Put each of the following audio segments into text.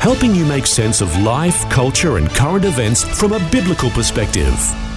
helping you make sense of life, culture and current events from a biblical perspective.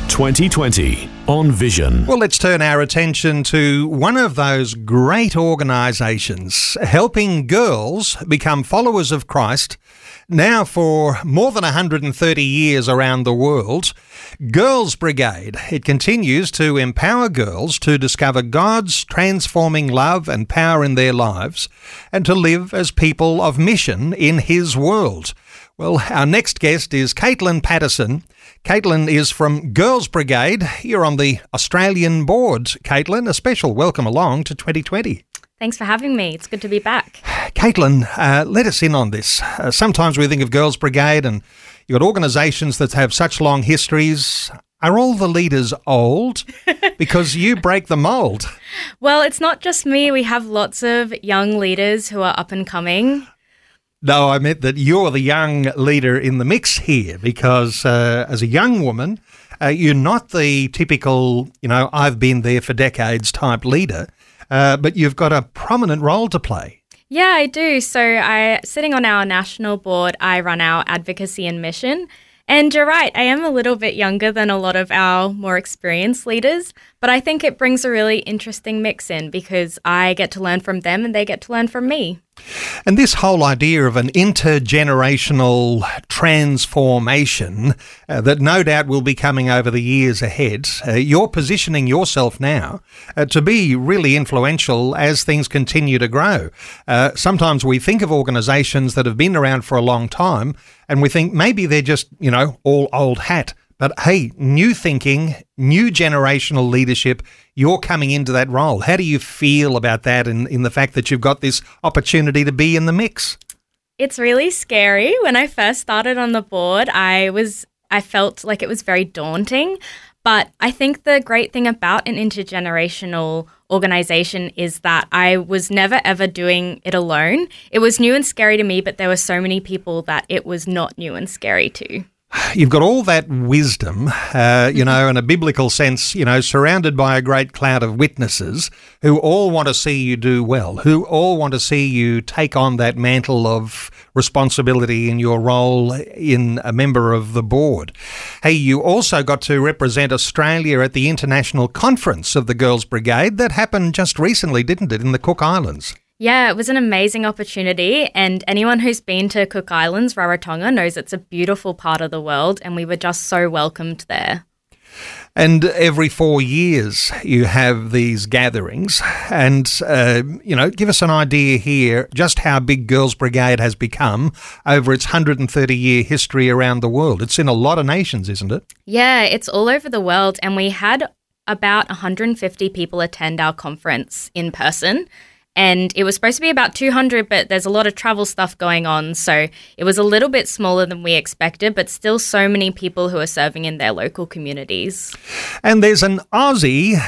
2020 on Vision. Well, let's turn our attention to one of those great organisations helping girls become followers of Christ now for more than 130 years around the world. Girls Brigade. It continues to empower girls to discover God's transforming love and power in their lives and to live as people of mission in His world. Well, our next guest is Caitlin Patterson. Caitlin is from Girls Brigade. You're on the Australian board. Caitlin, a special welcome along to 2020. Thanks for having me. It's good to be back. Caitlin, let us in on this. Sometimes we think of Girls Brigade and you've got organisations that have such long histories. Are all the leaders old? Because you break the mould. Well, it's not just me. We have lots of young leaders who are up and coming. No, I meant that you're the young leader in the mix here because as a young woman, you're not the typical, I've been there for decades type leader, but you've got a prominent role to play. Yeah, I do. So sitting on our national board, I run our advocacy and mission. And you're right, I am a little bit younger than a lot of our more experienced leaders, but I think it brings a really interesting mix in because I get to learn from them and they get to learn from me. And this whole idea of an intergenerational transformation that no doubt will be coming over the years ahead, you're positioning yourself now to be really influential as things continue to grow. Sometimes we think of organisations that have been around for a long time and we think maybe they're just, all old hat. But hey, new thinking, new generational leadership, you're coming into that role. How do you feel about that in the fact that you've got this opportunity to be in the mix? It's really scary. When I first started on the board, I felt like it was very daunting. But I think the great thing about an intergenerational organisation is that I was never ever doing it alone. It was new and scary to me, but there were so many people that it was not new and scary to. You've got all that wisdom, in a biblical sense, surrounded by a great cloud of witnesses who all want to see you do well, who all want to see you take on that mantle of responsibility in your role in a member of the board. Hey, you also got to represent Australia at the International Conference of the Girls Brigade. That happened just recently, didn't it, in the Cook Islands? Yeah, it was an amazing opportunity, and anyone who's been to Cook Islands, Rarotonga, knows it's a beautiful part of the world, and we were just so welcomed there. And every 4 years you have these gatherings and, give us an idea here just how big Girls Brigade has become over its 130-year history around the world. It's in a lot of nations, isn't it? Yeah, it's all over the world, and we had about 150 people attend our conference in person. And it was supposed to be about 200, but there's a lot of travel stuff going on. So it was a little bit smaller than we expected, but still so many people who are serving in their local communities. And there's an Aussie